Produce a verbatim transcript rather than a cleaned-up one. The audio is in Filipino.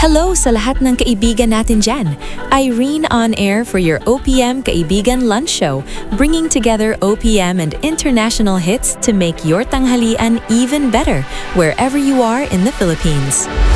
Hello sa lahat ng kaibigan natin dyan. Irene on air for your O P M Kaibigan Lunch Show, bringing together O P M and international hits to make your tanghalian even better wherever you are in the Philippines.